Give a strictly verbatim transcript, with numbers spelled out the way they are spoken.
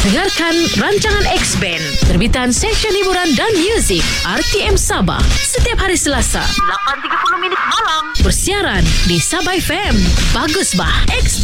Dengarkan rancangan X-Band, terbitan Seksyen Hiburan dan Muzik R T M Sabah, setiap hari Selasa lapan tiga puluh minit malam, bersiaran di Sabah F M. Bagus bah, X-Band.